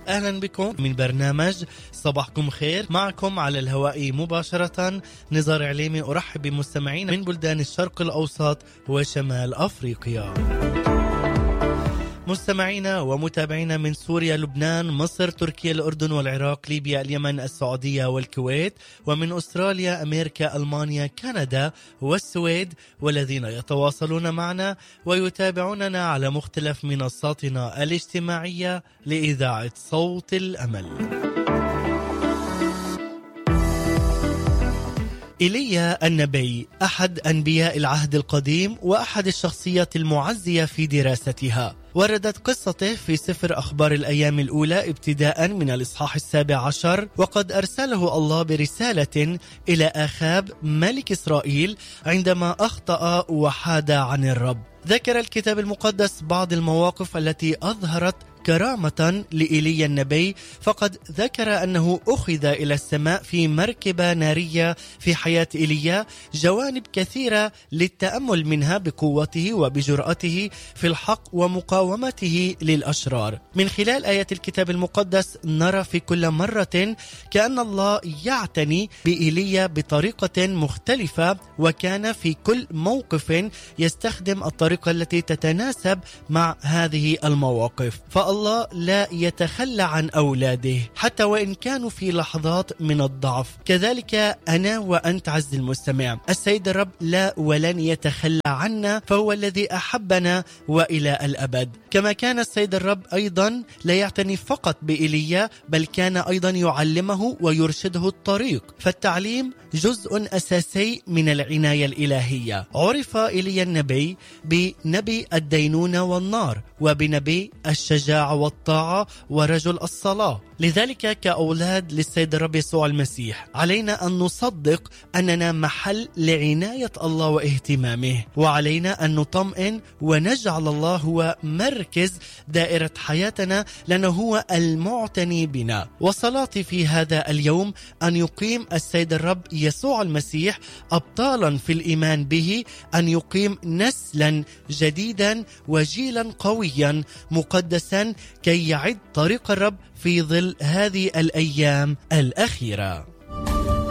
أهلا بكم من برنامج صباحكم خير. معكم على الهواء مباشرة نزار عليمي. أرحب بمستمعين من بلدان الشرق الأوسط وشمال أفريقيا، مستمعينا ومتابعينا من سوريا، لبنان، مصر، تركيا، الأردن والعراق، ليبيا، اليمن، السعودية والكويت، ومن أستراليا، أمريكا، ألمانيا، كندا والسويد، والذين يتواصلون معنا ويتابعوننا على مختلف منصاتنا الاجتماعية لإذاعة صوت الأمل. إيليا النبي أحد أنبياء العهد القديم وأحد الشخصيات المعزية في دراستها. وردت قصته في سفر أخبار الأيام الأولى ابتداء من الإصحاح 17، وقد أرسله الله برسالة إلى آخاب ملك إسرائيل عندما أخطأ وحاد عن الرب. ذكر الكتاب المقدس بعض المواقف التي أظهرت كرامة لإيليا النبي، فقد ذكر أنه أخذ إلى السماء في مركبة نارية في حياة إيليا، جوانب كثيرة للتأمل منها بقوته وبجرأته في الحق ومقاومته للأشرار. من خلال آيات الكتاب المقدس نرى في كل مرة كأن الله يعتني بإيليا بطريقة مختلفة، وكان في كل موقف يستخدم الطريقة التي تتناسب مع هذه المواقف. فالله لا يتخلى عن أولاده حتى وإن كانوا في لحظات من الضعف. كذلك أنا وأنت عز المستمع، السيد الرب لا ولن يتخلى عنا، فهو الذي أحبنا وإلى الأبد. كما كان السيد الرب أيضا لا يعتني فقط بإيليا، بل كان أيضا يعلمه ويرشده الطريق، فالتعليم جزء أساسي من العناية الإلهية. عرف إيليا النبي بنبي الدينونة والنار، وبنبي الشجاعة والطاعة ورجل الصلاة. لذلك كأولاد للسيد الرب يسوع المسيح علينا أن نصدق أننا محل لعناية الله واهتمامه، وعلينا أن نطمئن ونجعل الله هو مركز دائرة حياتنا، لأنه هو المعتني بنا. وصلاتي في هذا اليوم أن يقيم السيد الرب يسوع المسيح أبطالا في الإيمان به، أن يقيم نسلا جديدا وجيلا قويا مقدسا كي يعد طريق الرب في ظل هذه الأيام الأخيرة.